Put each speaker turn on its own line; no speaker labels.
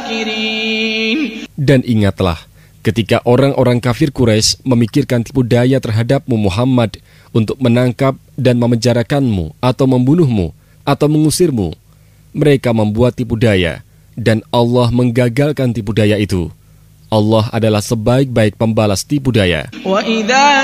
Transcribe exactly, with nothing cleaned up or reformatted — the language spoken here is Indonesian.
Dan ingatlah, ketika orang-orang kafir Quraisy memikirkan tipu daya terhadapmu Muhammad untuk menangkap dan memenjarakanmu atau membunuhmu atau mengusirmu, mereka membuat tipu daya dan Allah menggagalkan tipu daya itu. Allah adalah sebaik-baik pembalas tipu daya.